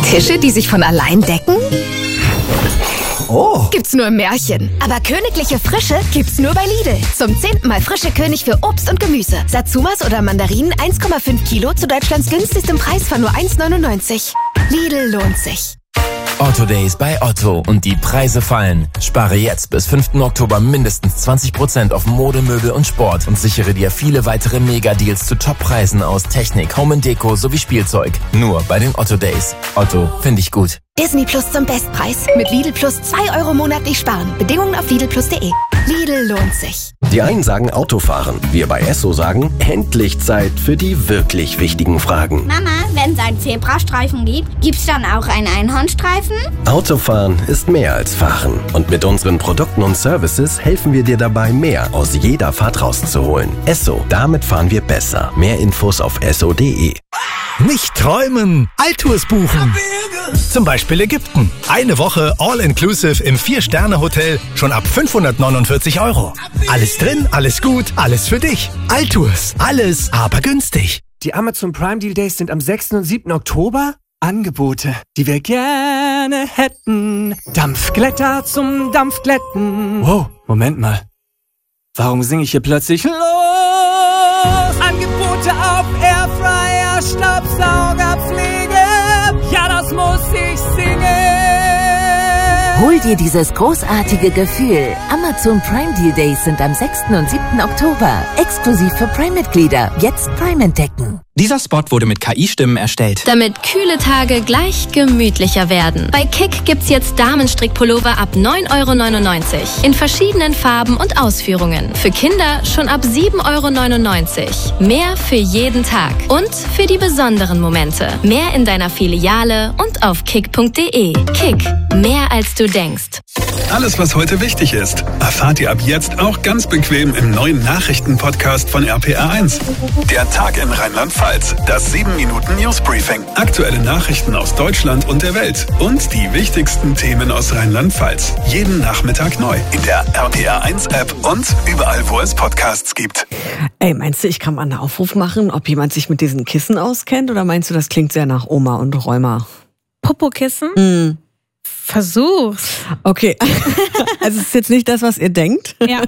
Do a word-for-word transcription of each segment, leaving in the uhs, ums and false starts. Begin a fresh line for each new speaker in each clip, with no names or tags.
Tische, die sich von allein decken?
Oh.
Gibt's nur im Märchen. Aber königliche Frische gibt's nur bei Lidl. Zum zehnten Mal frische König für Obst und Gemüse. Satsumas oder Mandarinen eins Komma fünf Kilo zu Deutschlands günstigstem Preis von nur eins neunundneunzig. Lidl lohnt sich.
Otto Days bei Otto und die Preise fallen. Spare jetzt bis fünften Oktober mindestens zwanzig Prozent auf Mode, Möbel und Sport und sichere dir viele weitere Mega-Deals zu Top-Preisen aus Technik, Home and Deko sowie Spielzeug. Nur bei den Otto Days. Otto, finde ich gut.
Disney Plus zum Bestpreis. Mit Lidl Plus zwei Euro monatlich sparen. Bedingungen auf lidl plus punkt de. Lidl lohnt sich.
Die einen sagen Autofahren. Wir bei Esso sagen, endlich Zeit für die wirklich wichtigen Fragen.
Mama, wenn es einen Zebrastreifen gibt, gibt's dann auch einen Einhornstreifen?
Autofahren ist mehr als Fahren. Und mit unseren Produkten und Services helfen wir dir dabei, mehr aus jeder Fahrt rauszuholen. Esso, damit fahren wir besser. Mehr Infos auf esso punkt de.
Nicht träumen, Alltours buchen. Zum Beispiel Ägypten. Eine Woche All-Inclusive im Vier-Sterne-Hotel schon ab fünfhundertneunundvierzig Euro. Alles drin, alles gut, alles für dich. Alltours, alles aber günstig.
Die Amazon Prime Deal Days sind am sechsten und siebten Oktober. Angebote, die wir gerne hätten. Dampfglätter zum Dampfglätten. Wow, Moment mal. Warum singe ich hier plötzlich los? Angebote auf Airfryer, Staubsaugerpflege. Ja, das muss ich singen.
Hol dir dieses großartige Gefühl. Amazon Prime Deal Days sind am sechsten und siebten Oktober. Exklusiv für Prime-Mitglieder. Jetzt Prime entdecken.
Dieser Spot wurde mit K I-Stimmen erstellt.
Damit kühle Tage gleich gemütlicher werden. Bei Kick gibt's jetzt Damenstrickpullover ab neun Euro neunundneunzig. In verschiedenen Farben und Ausführungen. Für Kinder schon ab sieben Euro neunundneunzig. Mehr für jeden Tag. Und für die besonderen Momente. Mehr in deiner Filiale und auf kick punkt de. Kick. Mehr als du denkst.
Alles, was heute wichtig ist, erfahrt ihr ab jetzt auch ganz bequem im neuen Nachrichtenpodcast von R P R eins. Der Tag in Rheinland-Pfalz. Das sieben Minuten Newsbriefing. Aktuelle Nachrichten aus Deutschland und der Welt. Und die wichtigsten Themen aus Rheinland-Pfalz. Jeden Nachmittag neu. In der R P R eins App und überall, wo es Podcasts gibt.
Ey, meinst du, ich kann mal einen Aufruf machen, ob jemand sich mit diesen Kissen auskennt? Oder meinst du, das klingt sehr nach Oma und Rheuma?
Popokissen?
Mm.
Versuch's.
Okay, also es ist jetzt nicht das, was ihr denkt.
Ja.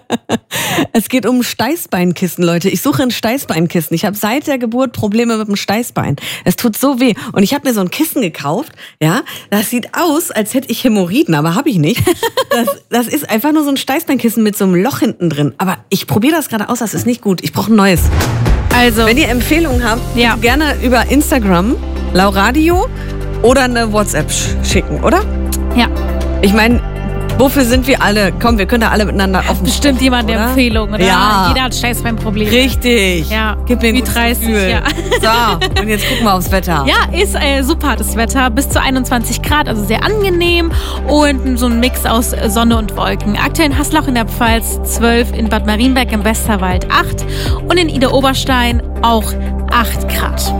Es geht um Steißbeinkissen, Leute. Ich suche ein Steißbeinkissen. Ich habe seit der Geburt Probleme mit dem Steißbein. Es tut so weh. Und ich habe mir so ein Kissen gekauft. Ja, das sieht aus, als hätte ich Hämorrhoiden, aber habe ich nicht. Das, das ist einfach nur so ein Steißbeinkissen mit so einem Loch hinten drin. Aber ich probiere das gerade aus, das ist nicht gut. Ich brauche ein neues.
Also,
wenn ihr Empfehlungen habt,
ja.
gerne über Instagram, Lauradio, oder eine WhatsApp schicken, oder?
Ja.
Ich meine, wofür sind wir alle? Komm, wir können da alle miteinander offen.
Bestimmt
sprechen,
jemand, der
oder?
Empfehlung, oder?
Ja.
Jeder hat Scheiß beim Problem.
Richtig.
Ja.
Gib mir ein
Wie
gutes
dreißig,
Gefühl.
ja.
So, und jetzt gucken wir aufs Wetter.
Ja, ist äh, super das Wetter. Bis zu einundzwanzig Grad, also sehr angenehm. Und so ein Mix aus Sonne und Wolken. Aktuell in Haslach in der Pfalz zwölf, in Bad Marienberg im Westerwald acht und in Idar-Oberstein auch acht Grad.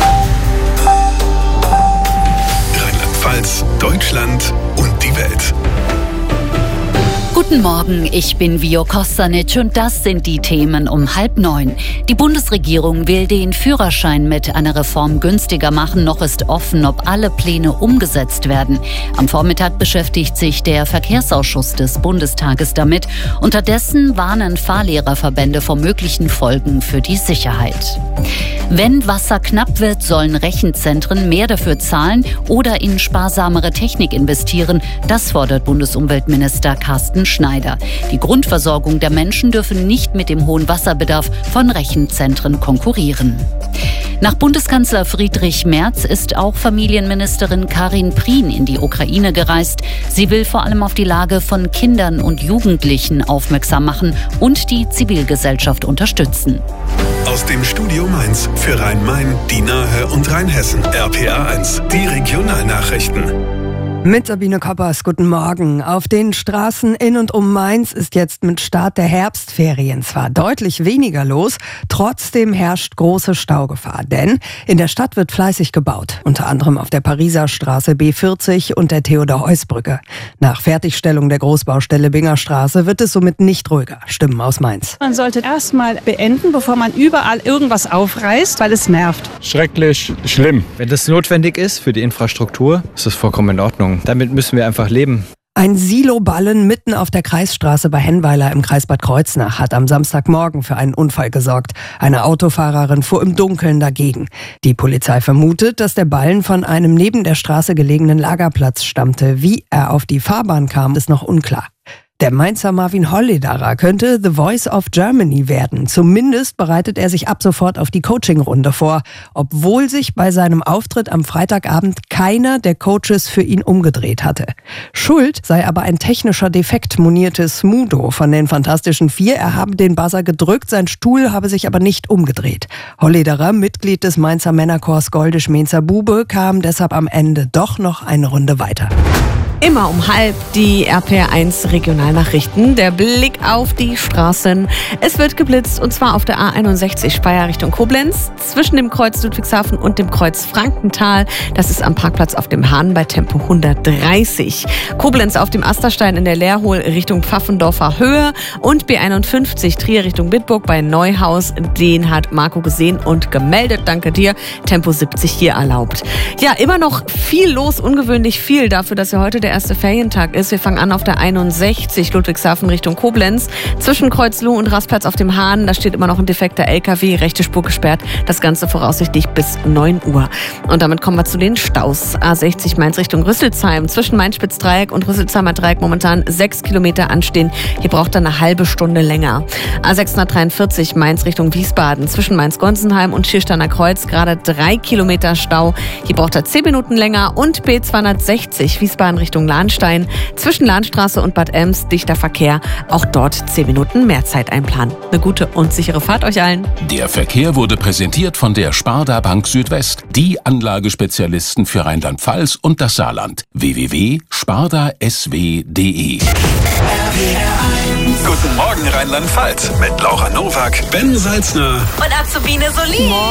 Rheinland-Pfalz, Deutschland und die Welt.
Guten Morgen, ich bin Vio Kostanic und das sind die Themen um halb neun. Die Bundesregierung will den Führerschein mit einer Reform günstiger machen. Noch ist offen, ob alle Pläne umgesetzt werden. Am Vormittag beschäftigt sich der Verkehrsausschuss des Bundestages damit. Unterdessen warnen Fahrlehrerverbände vor möglichen Folgen für die Sicherheit. Wenn Wasser knapp wird, sollen Rechenzentren mehr dafür zahlen oder in sparsamere Technik investieren. Das fordert Bundesumweltminister Carsten Schneider. Die Grundversorgung der Menschen dürfe nicht mit dem hohen Wasserbedarf von Rechenzentren konkurrieren. Nach Bundeskanzler Friedrich Merz ist auch Familienministerin Karin Prien in die Ukraine gereist. Sie will vor allem auf die Lage von Kindern und Jugendlichen aufmerksam machen und die Zivilgesellschaft unterstützen.
Aus dem Studio Mainz für Rhein-Main, die Nahe und Rheinhessen. R P R eins, die Regionalnachrichten.
Mit Sabine Koppers, guten Morgen. Auf den Straßen in und um Mainz ist jetzt mit Start der Herbstferien zwar deutlich weniger los, trotzdem herrscht große Staugefahr. Denn in der Stadt wird fleißig gebaut, unter anderem auf der Pariser Straße B vierzig und der Theodor-Heuss-Brücke. Nach Fertigstellung der Großbaustelle Bingerstraße wird es somit nicht ruhiger. Stimmen aus Mainz.
Man sollte erstmal beenden, bevor man überall irgendwas aufreißt, weil es nervt.
Schrecklich schlimm. Wenn das notwendig ist für die Infrastruktur, ist das vollkommen in Ordnung. Damit müssen wir einfach leben.
Ein Siloballen mitten auf der Kreisstraße bei Hennweiler im Kreis Bad Kreuznach hat am Samstagmorgen für einen Unfall gesorgt. Eine Autofahrerin fuhr im Dunkeln dagegen. Die Polizei vermutet, dass der Ballen von einem neben der Straße gelegenen Lagerplatz stammte. Wie er auf die Fahrbahn kam, ist noch unklar. Der Mainzer Marvin Hollederer könnte The Voice of Germany werden. Zumindest bereitet er sich ab sofort auf die Coaching-Runde vor, obwohl sich bei seinem Auftritt am Freitagabend keiner der Coaches für ihn umgedreht hatte. Schuld sei aber ein technischer Defekt, monierte Smudo von den Fantastischen Vier. Er habe den Buzzer gedrückt, sein Stuhl habe sich aber nicht umgedreht. Hollederer, Mitglied des Mainzer Männerchors Goldisch-Mainzer Bube, kam deshalb am Ende doch noch eine Runde weiter.
Immer um halb die R P R eins Regionalnachrichten. Der Blick auf die Straßen. Es wird geblitzt und zwar auf der A einundsechzig Speyer Richtung Koblenz. Zwischen dem Kreuz Ludwigshafen und dem Kreuz Frankenthal. Das ist am Parkplatz auf dem Hahn bei Tempo hundertdreißig. Koblenz auf dem Asterstein in der Leerhohl Richtung Pfaffendorfer Höhe. Und B einundfünfzig Trier Richtung Bitburg bei Neuhaus. Den hat Marco gesehen und gemeldet. Danke dir. Tempo siebzig hier erlaubt. Ja, immer noch viel los. Ungewöhnlich viel dafür, dass wir heute der erste Ferientag ist. Wir fangen an auf der einundsechzig Ludwigshafen Richtung Koblenz. Zwischen Kreuzloh und Rastplatz auf dem Hahn, da steht immer noch ein defekter L K W, rechte Spur gesperrt. Das Ganze voraussichtlich bis neun Uhr. Und damit kommen wir zu den Staus. A sechzig Mainz Richtung Rüsselsheim. Zwischen Mainz-Spitzdreieck und Rüsselsheimer Dreieck momentan sechs Kilometer anstehen. Hier braucht er eine halbe Stunde länger. A sechshundertdreiundvierzig Mainz Richtung Wiesbaden. Zwischen Mainz-Gonsenheim und Schiersteiner Kreuz gerade drei Kilometer Stau. Hier braucht er zehn Minuten länger. Und B zweihundertsechzig Wiesbaden Richtung Lahnstein. Zwischen Lahnstraße und Bad Ems dichter Verkehr. Auch dort zehn Minuten mehr Zeit einplanen. Eine gute und sichere Fahrt euch allen.
Der Verkehr wurde präsentiert von der Sparda Bank Südwest. Die Anlagespezialisten für Rheinland-Pfalz und das Saarland. w w w punkt sparda s w punkt d e
Guten Morgen Rheinland-Pfalz mit Laura Nowak, Ben Salzner
und Azubine Solin.